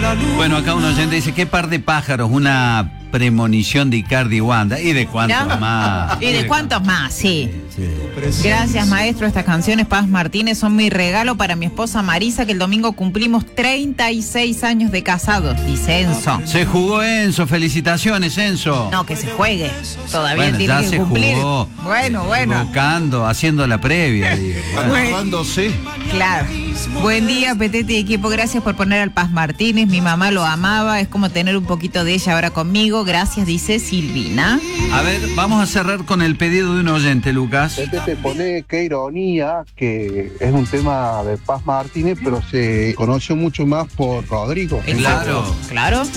Bueno, acá un oyente dice, ¿qué par de pájaros? Una premonición de Icardi y Wanda. ¿Y de cuántos más? ¿Y de cuántos más? Sí. Sí. Gracias, maestro. Estas canciones, Paz Martínez, son mi regalo para mi esposa Marisa, que el domingo cumplimos 36 años de casados, dice Enzo. Se jugó Enzo, felicitaciones Enzo. No, que se juegue. Todavía Bueno, tiene ya que se cumplir. jugó. Bueno. Buscando, haciendo la previa. Digo. Jugándose. Claro. Buen día, Petete y equipo. Gracias por poner al Paz Martínez. Mi mamá lo amaba. Es como tener un poquito de ella ahora conmigo. Gracias, dice Silvina. A ver, vamos a cerrar con el pedido de un oyente, Lucas. Te pone Qué ironía, que es un tema de Paz Martínez, pero se conoció mucho más por Rodrigo. Claro. Claro.